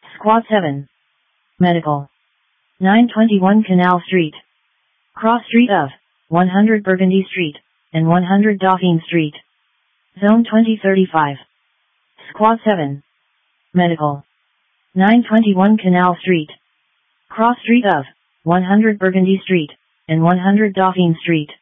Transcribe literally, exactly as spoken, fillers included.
Squad seven. Medical. nine twenty-one Canal Street. Cross Street of one hundred Burgundy Street and one hundred Dauphine Street. Zone twenty thirty-five. Squad seven. Medical. nine twenty-one Canal Street. Cross Street of one hundred Burgundy Street and one hundred Dauphine Street.